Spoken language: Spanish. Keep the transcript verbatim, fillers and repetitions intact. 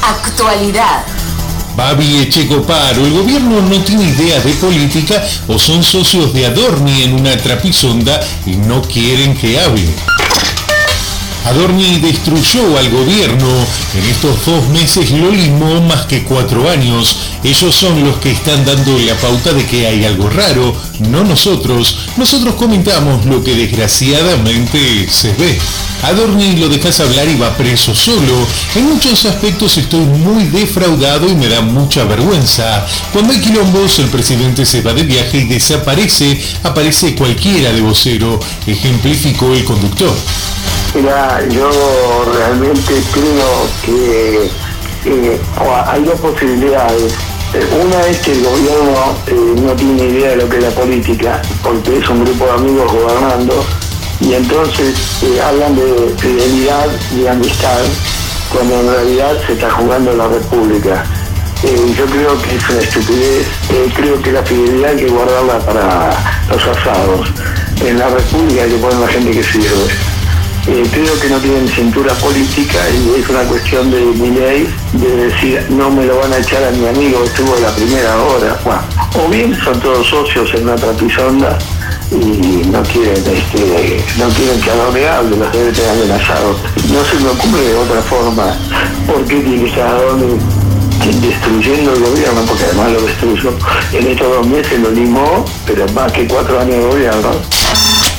Actualidad. Babi Echecoparo, el gobierno no tiene ideas de política o son socios de Adorni en una trapisonda y no quieren que hable. Adorni destruyó al gobierno, en estos dos meses lo limó más que cuatro años. Ellos son los que están dando la pauta de que hay algo raro, no nosotros. Nosotros comentamos lo que desgraciadamente se ve. Adorni lo dejas hablar y va preso solo. En muchos aspectos estoy muy defraudado y me da mucha vergüenza. Cuando hay quilombos, el presidente se va de viaje y desaparece, aparece cualquiera de vocero, ejemplificó el conductor. Mira, yo realmente creo que eh, hay dos posibilidades. Una es que el gobierno eh, no tiene idea de lo que es la política, porque es un grupo de amigos gobernando, y entonces eh, hablan de fidelidad y amistad, cuando en realidad se está jugando la república. Eh, yo creo que es una estupidez. Eh, creo que la fidelidad hay que guardarla para los asados. En la república hay que poner la gente que sirve. Eh, creo que no tienen cintura política y es una cuestión de mi ley, de decir no me lo van a echar a mi amigo que estuvo la primera hora. Bueno, o bien son todos socios en una trapisonda y no quieren este, no quieren que Adorni hable, los debe tener amenazados. No se me ocurre de otra forma por qué tiene que estar Adorni destruyendo el gobierno, porque además lo destruyó en estos dos meses, lo limó, pero más que cuatro años de gobierno.